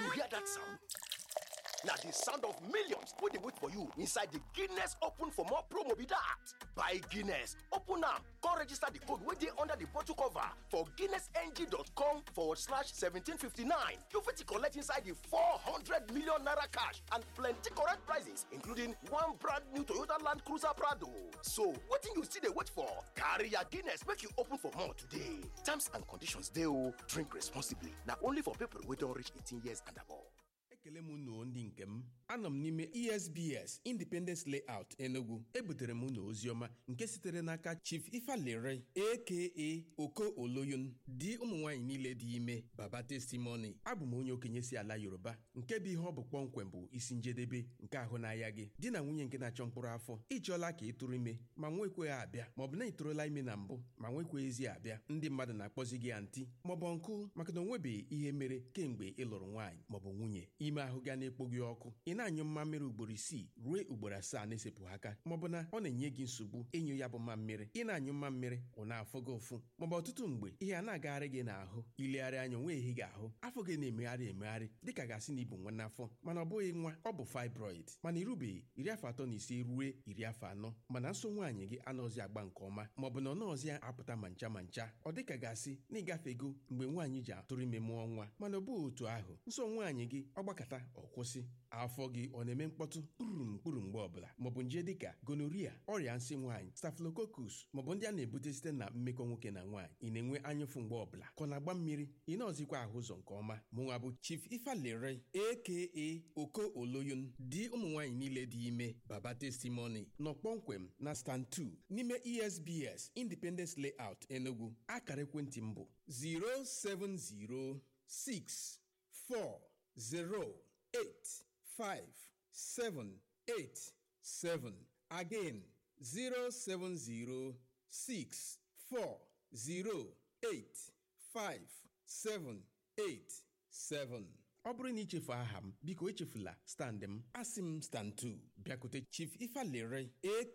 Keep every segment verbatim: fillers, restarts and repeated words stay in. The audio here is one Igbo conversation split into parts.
You hear that sound? Now the sound of millions wey dey wait for you inside the Guinness Open for More promo be that. Buy Guinness, open am, come register the code wey dey under the bottle cover for guinnessng.com forward slash seventeen fifty-nine. You fit collect inside the four hundred million naira cash and plenty correct prizes, including one brand new Toyota Land Cruiser Prado. So, wetin you still dey wait for? Carry your Guinness make you open for more today. Terms and conditions dey o. Drink responsibly. Na only for people wey don reach eighteen years and above. Ekele m unu ndị nke m anọ m n'ime E S B S Independence Layout Enugu. Ebutere m unu oziọma nke sitere n'aka Chief Ifalere aka Oko Oloyun di ụmụ nwaanyị niile dị ime Baba Testimony. Abụ m onye okenye si ala Yoruba nke bụ ihe ọ bụ kpọmkwem bụ isi njedebe nke ahụ n'ahịa gị. Di na nwunye nke na-achọ mkpụrụ afọ ịchọọla ka ị tụrụ ime ma nwekweghị abịa maọbụ na ị tụrụla ime na mbụ ma nwekweghịzi abịa. Ndị mmadụ na-akpọzi gị anti maọbụ nkụ maka na onwebeghị ihe mere kemgbe ị lụrụ nwaanyị maọbụ nwunye. Ime ahụ ga na-ekpo gị ọkụ, ị na-anyụ mmammiri ugboro isii ruo ugboro asaa na-esepụ aka maọbụ na ọ na-enye gị nsogbu ịnyụ ya bụ mmammiri. Ị na-anyụ mmammiri ọ na-afụ gị ụfụ maọbụ ọtụtụ mgbe ihe a na-agagharị gị n'ahụ, ilegharị anya onwe ehi gị ahụ, afọ gị na-emegharị emegharị dịka gasị na ibu nwa n'afọ mana ọ bụghị nwa, ọ bụ fibroid mana irubeghị iri afọ atọ na ise ruo iri afọ anọ mana nso nwaanyị gị anọzi agba nke ọma maọbụ na ọ nọọzi apụta ma ncha ma ncha. Ọ dịka gasị na ịgafego mgbe nwaanyị ji atụrụ ime mụọ nwa mana ọ bụghị otu ahụ. Nso nwaanyị gị ọgbakọta ọ kwụsị, afọ gị ọ na-eme mkpọtụ kpurum kpuru mgbe ọbụla maọbụ nje dịka gonorrhea, ọrịa nsị nwaanyị, staphylococcus maọbụ ndị a na-ebute site na mmekọ nwoke na nwaanyị. Ị na-enwe anyụfụ mgbe ọbụla ka ọ na-agba mmiri, ị na-ọzikwa ahụ ụzọ nke ọma. Mụnwa bụ Chief Ifalere aka Oko Oloyun di ụmụ nwaanyị niile dị ime Baba Testimony nọ kpọmkwem na stand two n'ime E S B S Independence Layout Enugu. Akara ekwentị m bụ zero seven zero six four zero eight five seven eight seven. Again, zero seven zero six four zero eight five seven eight seven. Ọ bụrụ na ichefu aha m, biko echefula stand m. Asị m stand two. Bịakute Chief Ifalere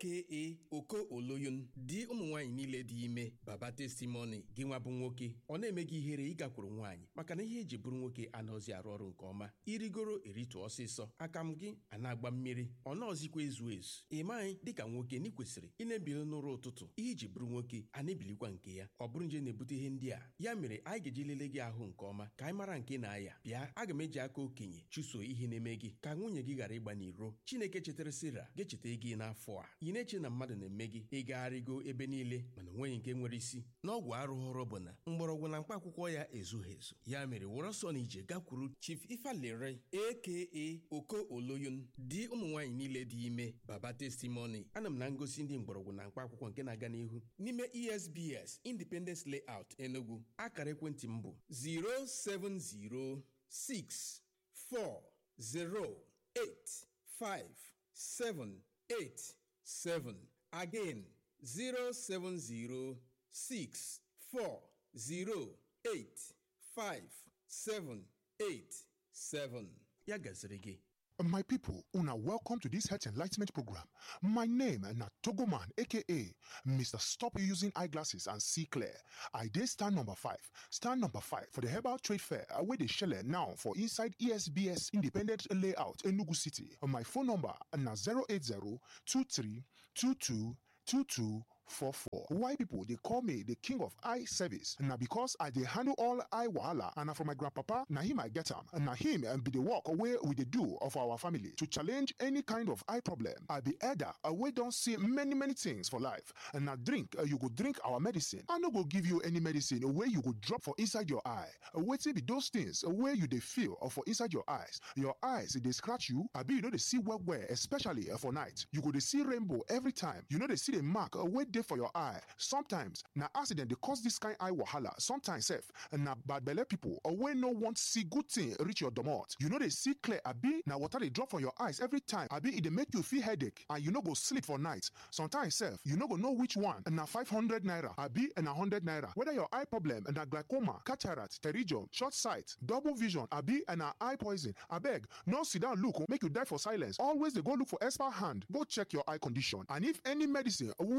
aka Oko Oloyun di ụmụ nwaanyị niile dị ime Baba Testimony. Gị nwa bụ nwoke ọ na-eme gị ihere ịgakwuru nwaanyị maka na ihe eji bụrụ nwoke anọzi arụ ọrụ nke ọma. Irigoro eritụ ọsịsọ, aka m gị a na-agba mmiri, ọ nọọzikwa ezu ezu. Ị maghị dịka nwoke na ị kwesịrị ị na-ebili n'ụra ụtụtụ. Ihe iji bụrụ nwoke a na-ebilikwa nke ya. Ọ bụrụ nje na-ebute ihe ndị a, ya mere anyị ga-eji lelee gị ahụ nke ọma ka anyị mara nke na-aya. Bịa, aga m eji aka okenye chụso ihe na-eme gị ka nwunye gị ghara ịgba n'iro. Chineke chetara Sera ga-echeta gị n'afọ a. Ị na-eche na mmadụ na-eme gị ịgagharịgo ebe niile mana onweghị nke nwere isi. N'ọgwụ arụghọrọ bụ na mgbọrọgwụ na mkpa akwụkwọ ya ezughị ezu. Ya mere wụrụ ọsọ na ije gakwuru Chief Ifalere aka Oko Oloyun di ụmụ nwaanyị niile dị ime Baba Testimony. Ana m na ngosi ndị mgbọrọgwụ na mkpa akwụkwọ nke na-aga n'ihu n'ime E S B S Independence Layout Enugu. Akara ekwentị m bụ zero seven zero six four zero eight five seven eight seven. Again, zero seven zero six four zero eight five seven eight seven. Ya gaziri gị. My people, una welcome to this health enlightenment program. My name na Togoman, aka Mister Stop Using Eyeglasses and See Clear. I dey stand number five. Stand number five for the Herbal Trade Fair wey dey shele now for inside E S B S Independent Layout, Enugu City. My phone number na zero eight zero two three two two two two four four. Why people they call me the king of eye service? Now because I dey handle all eye wahala and na from my grandpapa, na him I get am. Na him and be the work away with the do of our family to challenge any kind of eye problem. I be elder, we don't see many many things for life. And now drink, uh, you go drink our medicine. I no go give you any medicine where you go drop for inside your eye. Uh, wait be those things where you they feel or for inside your eyes. Your eyes they scratch you. I be you know they see well well, especially uh, for night. You go they see rainbow every time. You know they see the mark uh, where for your eye. Sometimes na accident they cause this kind eye wahala. Sometimes self and na bad belle people or when no want see good thing reach your domot. You know they see clear. Abi na water they drop from your eyes every time. Abi it they make you feel headache and you no go sleep for night. Sometimes self you no go know which one. And na five hundred naira. Abi and a hundred naira. Whether your eye problem and na glaucoma, cataract, pterygium, short sight, double vision. Abi and a eye poison. Abeg no sit down look make you die for silence. Always they go look for expert hand. Go check your eye condition and if any medicine where you take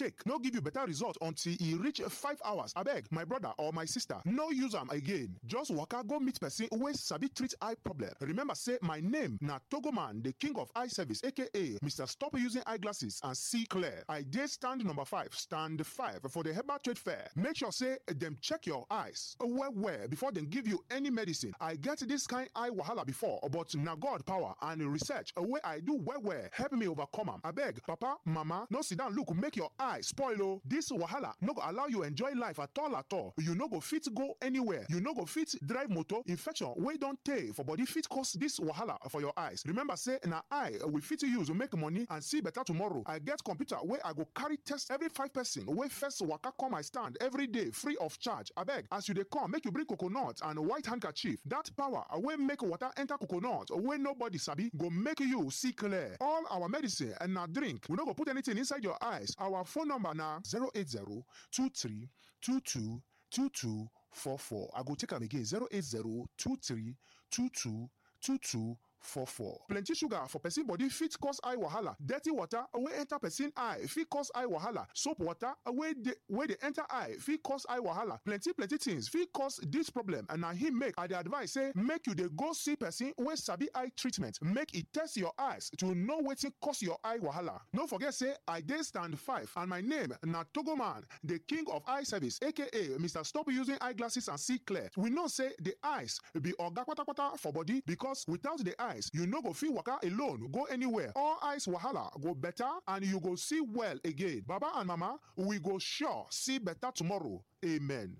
take no give you better result until e reach five hours, abeg my brother or my sister no use am again. Just waka go meet person wey sabi treat eye problem. Remember say my name na Togoman, the king of eye service, aka Mister Stop Using Eyeglasses and See Clear. I dey stand number five, stand five for the Herbal Trade Fair. Make sure say dem check your eyes well well before dem give you any medicine. I get this kind eye wahala before, but na God power and research wey I do well well help me overcome am. Abeg, papa, mama, no sit down look make your eye spoil o. This wahala no go allow you enjoy life at all at all. You no go fit go anywhere. You no go fit drive motor. Infection wey don tey for body fit cause this wahala for your eyes. Remember say na eye we fit use to make money and see better tomorrow. I get computer wey I go carry test every five person wey first waka come my stand every day free of charge. Abeg, as you dey come, make you bring coconut and white handkerchief. That power wey make water enter coconut wey nobody sabi go make you see clear. All our medicine and na drink. We no go put anything inside your eyes. Our phone number na zero eight zero two three two two two two four four. I go take am again, zero eight zero two three two two two two four four. Plenty sugar for person body fit cause eye wahala. Dirty water wey enter person eye fit cause eye wahala. Soap water wey dey wey dey enter eye fit cause eye wahala. Plenty plenty things fit cause this problem, and na him make I dey advise say make you dey go see person wey sabi eye treatment. Make e test your eyes to know wetin cause your eye wahala. No forget say I dey stand five and my name na Togoman, the king of eye service, aka Mister Stop Using Eyeglasses and See Clear. We know say the eyes be oga kpatakpata for body, because without the eyes you no go fit waka alone go anywhere. All eyes wahala go better and you go see well again. Baba and mama, we go sure see better tomorrow. Amen.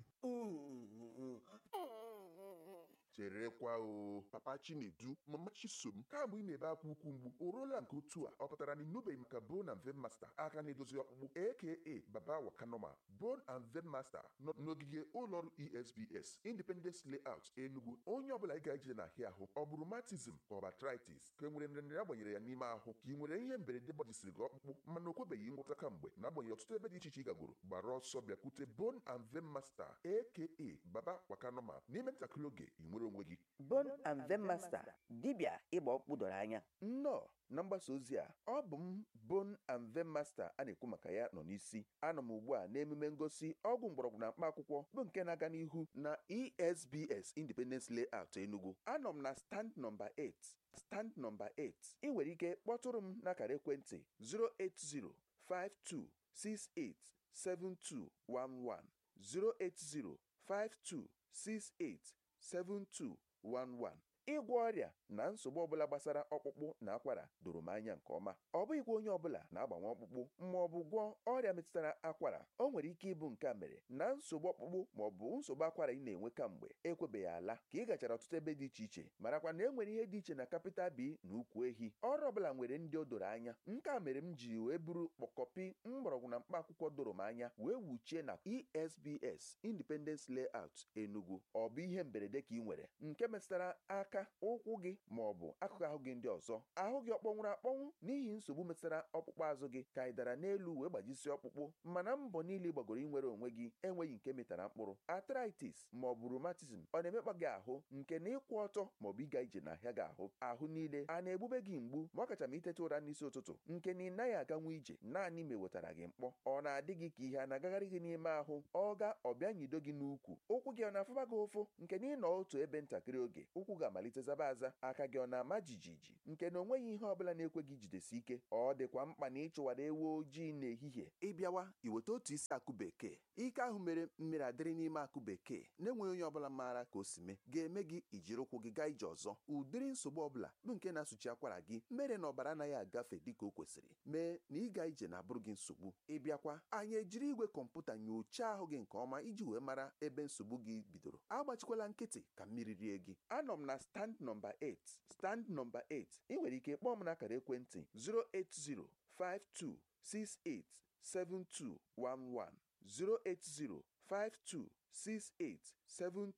cherekwa o papa Chinedu, mama Chisom, kamgbe ị na-ebe akwa ukwu mgbu o ruola nke otu a ọ pụtara na ịnụbeghị maka Bone and Vein Master aka na-edozi ọkpụkpụ aka Baba Wakanoma. Bone and Vein Master nọ n'ogige ụlọọrụ E S B S Independence Layout Enugu. Onye ọbụla ị ga-eje n'ahịa ahụ, ọ bụ rheumatism ka ọ bụ arthritis ka e nwere nrịanrịa agbanyere ya n'ime ahụ, ka ị nwere ihe mberede gbajisiri gị ọkpụkpụ mana o kwebeghị ngwọta kamgbe, na-agbanyeghị ọtụtụ ebe dị iche iche ị gagoro, gbara ọsọ bịakwute Bone and Vein Master aka Baba Wakanoma. N'ime ntakịrị oge ị nwere onwe gị. Bone and Vein Master, dibịa ịgba ọkpụkpụ doro anya. Nnọọ na mgbasa ozi a, ọ bụ m Bone and Vein Master a na-ekwu maka ya nọ n'isi. Anọ m ugbu a n'emume ngosi ọgwụ mgbọrọgwụ na mkpa akwụkwọ bụ nke na-aga n'ihu na E S B S Independence Layout Enugu. Anọ m na stand number eight. Stand number eight. Ị nwere ike kpọtụrụ m n'akara ekwentị zero eight zero five two six eight seven two one one zero eight zero five two six eight seven two one one. Ịgwọ ọrịa na nsogbu ọbụla gbasara ọkpụkpụ na akwara doro m anya nke ọma. Ọ bụghịkwa onye ọbụla na-agbanwe ọkpụkpụ ma ọ bụ gwọọ ọrịa metụtara akwara. O nwere ike ịbụ nke a mere na nsogbu ọkpụkpụ ma ọ bụ nsogbu akwara ị na-enwe kamgbe ekwebeghị ala, ka ị gachara ọtụtụ ebe dị iche iche, marakwa na e nwere ihe dị iche na capital B na ukwu ehi. Ọrụ ọbụla nwere ndị o doro anya. Nke a mere m ji wee buru kpọkọpi mgbọrọgwụ na mkpa akwụkwọ doro m anya wee wuchie na E S B S Independence Layout Enugu. Ọ bụ ihe mberede ka ị nwere nke metụtara aka, ụkwụ gị ma ọ bụ akụkụ ahụ gị ndị ọzọ, ahụ gị ọkpọnwụrụ akpọnwụ n'ihi nsogbu metụtara ọkpụkpụ azụ gị, ka ị dara n'elu wee gbajisi ọkpụkpụ, mana mbọ niile gbagoro inwere onwe gị enweghị nke metara mkpụrụ. Arthritis ma ọ bụ rheumatism ọ na-emekpa gị ahụ, nke na ịkwụ ọtọ ma ọ bụ ịga ije n'ahịa gị ahụ, ahụ niile a na-egbube gị mgbu, ma ọ kacha ma itete ụra n'isi ụtụtụ, nke na ị naghị aganwu ije naanị ma ewetara gị mkpọ. Ọ na-adị gị ka ihe a na-agagharị gị n'ime ahụ, ọ ga ọbịa nyido gị n'ukwu. Ụkwụ gị ọ na-afụba gị ụfụ, nke na ị nọ otu ebe ntakịrị oge ụkwụ ga-amalite zaba aza, aka gị ọ na-ama jijiji, nke na onweghị ihe ọbụla na-ekwe gị jidesi ike. Ọ dịkwa mkpa na ịchụwara ewu ojii n'ehihie. Ịbịawa iweta otu isi akụ bekee. Ike ahụ mere mmiri adịrị n'ime akụ bekee na-enweghị onye ọbụla maara ka o si mee ga-eme gị ijiri ụkwụ gị gaa ije ọzọ. Ụdịrị nsogbu ọbụla bụ nke na-asụchi akwara gị, mere na ọbara anaghị agafe dịka o kwesịrị, mee na ịga ije na-abụrụ gị nsogbu. Ịbịakwa, anyị ejiri igwe kọmputa nyochaa ahụ gị nke ọma iji wee mara ebe nsogbu gị bidoro. Agbachikwala nkịtị ka mmiri rie gị. Anọ m na stand number eight. Stand number eight. Ị nwere ike kpọọ m n'akara ekwentị zero eight zero five two six eight seven two one one zero eight zero five two six eight seven two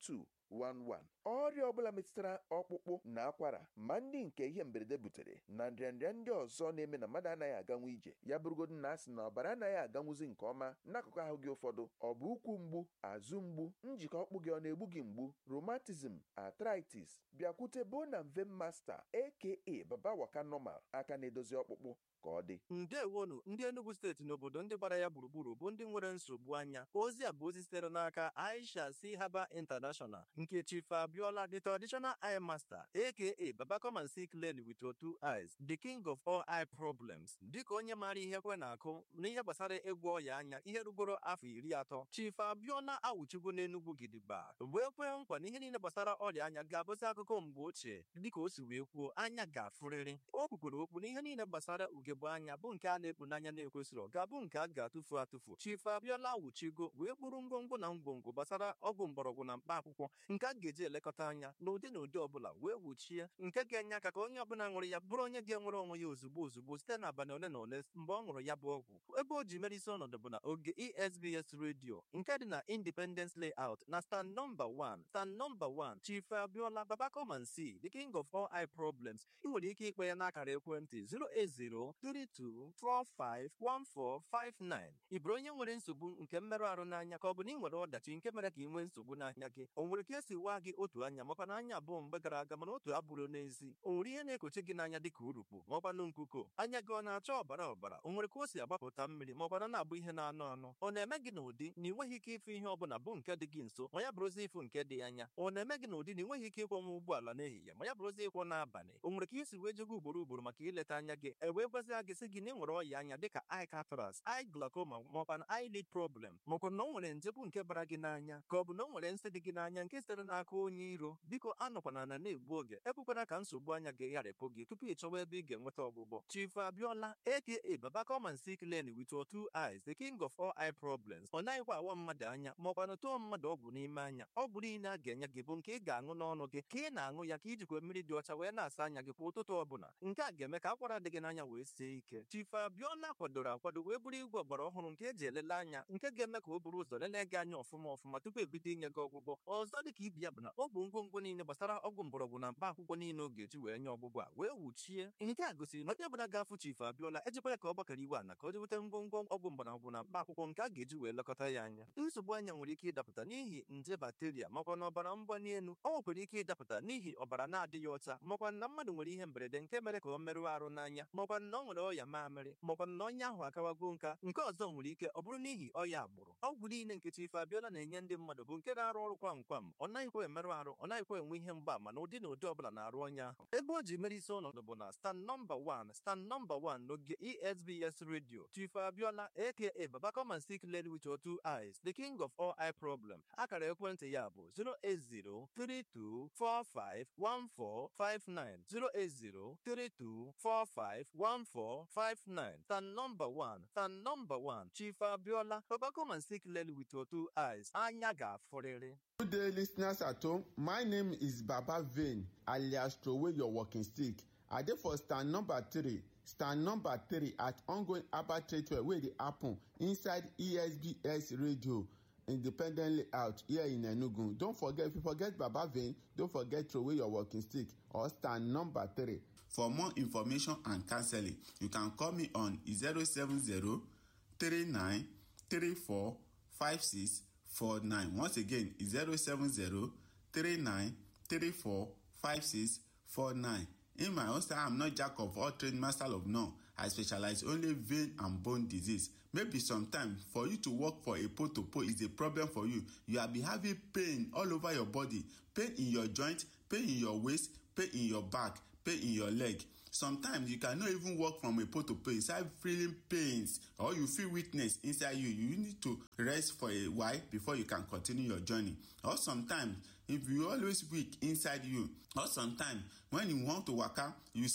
one one. Ọrịa ọbụla metụtara ọkpụkpụ na akwara ma ndị nke ihe mberede butere na nrịanrịa ndị ọzọ na-eme na mmadụ anaghị aganwu ije ya bụrụgodu na asị na ọbara anaghị aganwuzi nke ọma n'akụkụ ahụ gị ụfọdụ ọ bụ ụkwụ mgbu azụ mgbu njikọ ọkpụ gị ọ na-egbu gị mgbu rheumatism arthritis bịakwute Bone and Vein Master aka Baba Waka Normal aka na-edozi ọkpụkpụ ka ọ dị. Ndewonu ndị Enugu steeti n'obodo ndị gbara ya gburugburu bụ ndị nwere nsogbu anya. Ozi a bụ ozi sitere n'aka Aisha C. Haba International nke Chief Abiola, the traditional eye master aka Baba come and see clearly with your two eyes, the king of all eye problems. Dịka onye maara ihe kwe na-akụ n'ihe gbasara ịgwọ ọya anya ihe rugoro afọ iri atọ, Chief Abiola awụchigo n'Enugu gidigba wee kwee nkwa na ihe niile gbasara ọrịa anya ga-abụzi akụkọ mgbe ochie dịka o si wee kwuo anya ga-afụrịrị. O kwukwere okwu na ihe niile gbasara ugegbe anya bụ nke a na-ekpu n'anya na-ekwesịrị ga-abụ nke a ga-atụfu atụfu. Chief Abiola awụchigo wee kpụrụ ngwongwo na ngwongwo gbasara ọgwụ mgbọrọgwụ na mkpa akwụkwọ nke a ga-eji elekọta anya n'ụdị na ụdị ọbụla wee wuchie nke ga-enye aka ka onye ọbụla ṅụrụ ya bụrụ onye ga-enwere onwe ya ozugbo ozugbo site n'abalị ole na ole mgbe ọ ṅụrụ ya bụ ọgwụ. Ebe o ji mere isi ọnọdụ bụ na oge E S B S Radio nke dị na Independence Layout na stand nọmba one stand nọmba one. Chief Abiola Baba come and see, the king of all eye problems. Ị nwere ike ikpe ya n'akara ekwentị zero eight zero three two four five one four five nine. Ị bụrụ onye nwere nsogbu nke mmerụ ahụ n'anya ka ọ bụ na ị nwere ọdachi nke mere ka ị nwee nsogbu n'anya gị, o nwere ka esi waa gị otu anya makwa na anya abụọ mgbe gara aga mana otu abụrụ n'ezi, o nwere ihe na-ekochi gị n'anya dịka urukpu maọkwanụ nkuko, anya gị ọ na-acha ọbara ọbara, o nwere ka o si agbapụta mmiri maọkwana na-abụ ihe na-anụ anụ, ọ na-eme gị n'ụdị na ị nweghị ike ịfụ ihe ọbụla bụ nke dị gị nso ma ya bụrụzi ịfụ nke dị anya, ọ na-eme gị n'ụdị na ị nweghị ike ịkwọnwa ụgbọala n'ehihie ma ya bụrụzi ịkwọ n'abalị, o nwere ka isi wee jego ugboro ugboro maka ileta anya gị e wee gwazie gị sị gị na ị nwere ọya anya dịka eye cataracts, eye glaucoma maọkwa na eyelid problem, maọkwa na o nwere nje bụ nke bara gị n'anya ka ọ bụ na o nwere nsị dị gị n'anya nke sitere n'aka onye iro. Biko anọkwana na na-egbu oge, ekwekwana ka nsogbu anya gị gharịpụ gị tupu ị chọwa ebe ị ga-enweta ọgwụgwọ. Chief Abiola aka Baba come and see clearly with your two eyes, the king of all eye problems. Ọ naghịkwa awa mmadụ anya maọkwa na tụọ mmadụ ọgwụ n'ime anya. Ọgwụ niile a ga-enye gị bụ nke ị ga-aṅụ n'ọnụ gị ka ị na-aṅụ ya ka ijikwa mmiri dị ọcha wee na-asa anya gị kwa ụtụtụ ọbụla. Nke a ga-eme ka akwara dị gị n'anya wee sie ike. Chief Abiola kwadoro akwado wee bụrụ igwe ọgbara ọhụrụ nke eji elele anya nke ga-eme ka o buru ụzọ lelee gị anya ọfụma ọfụma tupu ebido inye gị ọgwụgwọ. Ọzọ dịka ibi ya bụ na ọ bụ ngwongwo niile gbasara ọgwụ mgbọrọgwụ na mkpa akwụkwọ niile ọ ga-eji wee nye ọgwụgwọ a wee wuchie. Nke a gosiri na onye ọbụla ga-afụ Chief Abiola ejikwa ya ka ọ gbakọrọ iwe ana ka o jeweta ngwongwo ọgwụ mgbọrọgwụ na mkpa akwụkwọ nke a ga-eji wee lekọta ya anya. Nsogbu anya nwere ike ịdapụta n'ihi nje bakteria makwa na ọbara mgbali elu, ọ nwekwara ike ịdapụta n'ihi ọbara na-adịghị ọcha makwa na mmadụ nwere ihe mberede nke mere ka ọ merụọ arụ n'anya makwa na ọ nwere ọya mamịrị makwa na onye ahụ akawago nka. Nke ọzọ nwere ike ọ bụrụ n'ihi ọya agbụrụ. Ọgwụ niile nke Chief Abiola na-enye ndị mmadụ bụ nke na-arụ ọrụ kwam kwam, ọ naghịkwa emerụ arụ, ọ naghịkwa enwe ihe mgbaama na ụdị na ụdị ọbụla na-arụ onye ahụ. Ebe o ji mere isi ọnọdụ bụ na stand nọmba one stand nọmba one n'oge E S B S Radio. Chief Abiola aka Baba come and see clearly with your two eyes, the king of all eye problem. Akara ekwentị ya bụ zero eight zero three two four five one four five nine zero eight zero three two four five one four five nine. Stand number one stand number one. Chief Abiola, Baba come and see clearly with your two eyes, anya ga-afụrịrị. Good day, listeners at home. My name is Baba Vein, alias Throwaway Your Walking Stick. I dey for stand number three. Stand number three at ongoing Abba Trade Fair wey dey happen inside E S B S Radio Independent Layout here in Enugu. Don't forget, if you forget Baba Vein, don't forget Throwaway Your Walking Stick or stand number three. For more information and counseling, you can call me on zero seven zero three nine three four five six four nine. Once again, zero seven zero three nine three four five six four nine. In my own style, I'm not jack of all trade, master of none. I specialize only vein and bone disease. Maybe sometimes for you to work for a pole to pole is a problem for you. You have been having pain all over your body, pain in your joint, pain in your waist, pain in your back, pain in your leg. Sometimes you cannot even walk from a pole to pole. You start feeling pains or you feel weakness inside you. You need to rest for a while before you can continue your journey. Or sometimes if you always weak inside you, or sometimes when you want to waka, you see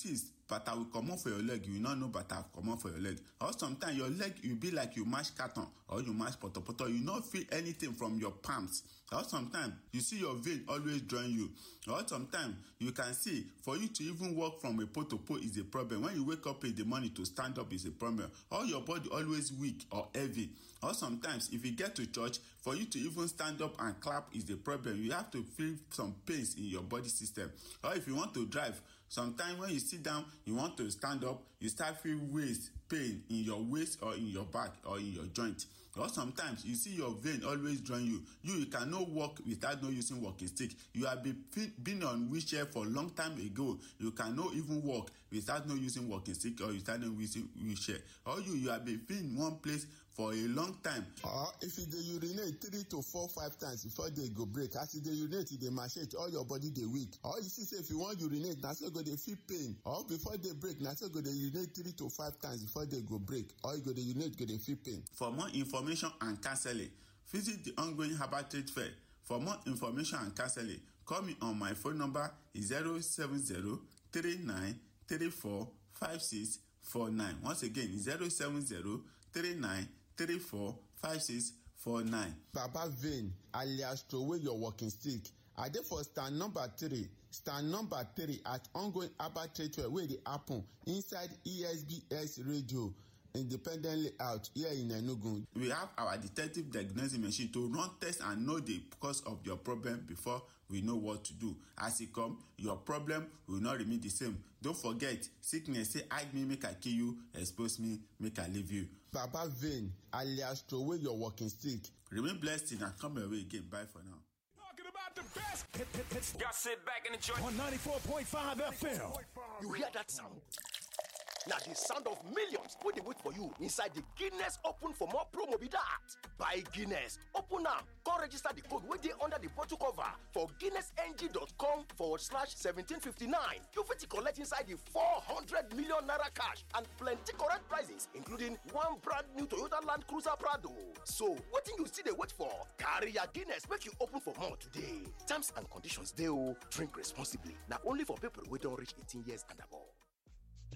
bata will comot for your leg, you will not know bata comot for your leg. Or sometimes your leg will be like you mash carton or you mash potopoto, you not feel anything from your palms. Or sometimes you see your vein always drawing you. Or sometimes you can see for you to even walk from a pole to pole is a problem. When you wake up in the morning to stand up is a problem. Or your body always weak or heavy. Or sometimes if you get to church, for you to even stand up and clap is a problem. You have to feel some pains in your body system. Or if you want to drive, sometimes when you sit down, you want to stand up, you start feeling waist pain in your waist or in your back or in your joint. Or sometimes you see your vein always drawing you. You, you cannot walk without no using walking stick. You have been, been on wheelchair for a long time ago. You cannot even walk without no using walking stick or without no using wheelchair. Or you, you have been in one place for a long time. Or if you dey urinate three to four, five times before they go break, as you dey urinate, you dey machete, all your body dey weak. Or you see say if you want urinate, na so go dey feel pain. Or before they break, na so go dey urinate three to five times before they go break. Or you go dey urinate, go dey feel pain. For more information and counseling, visit the ongoing Herbal Trade Fair. For more information and counseling, call me on my phone number zero seven zero three nine three four five six four nine. Once again, zero seven zero three nine three four five six four nine. Baba Vein alias throway your walking stick. I dey for stand number three. Stand number three at ongoing Herbal Trade Fair wey dey happen inside E S B S Radio independently out here in Enugu. We have our detective diagnostic machine to run tests and know the cause of your problem before we know what to do. As e come, your problem will not remain the same. Don't forget, sickness say hide me make I kill you, expose me make I leave you. Baba Vein alias throway your walking stick. Remain blessed and come your way again. Bye for now. Talking about the best. Hit, hit, hit. Y'all sit back and enjoy on ninety-four point five F M. You hear that sound? Now the sound of millions wey dey wait for you inside the Guinness Open for More promo be that. Buy Guinness, open am, come register the code wey dey under the bottle cover for guinnessng.com forward slash seventeen fifty-nine. You fit collect inside the four hundred million naira cash and plenty correct prizes, including one brand new Toyota Land Cruiser Prado. So, wetin you still dey wait for? Carry your Guinness make you open for more today. Terms and conditions dey o. Drink responsibly. Na only for people wey don reach eighteen years and above.